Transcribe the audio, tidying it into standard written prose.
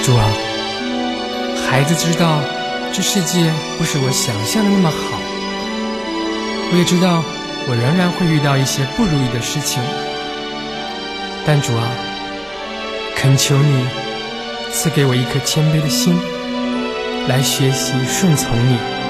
主啊，孩子知道这世界不是我想象的那么好，我也知道我仍然会遇到一些不如意的事情，但主啊，恳求你赐给我一颗谦卑的心，来学习顺从你。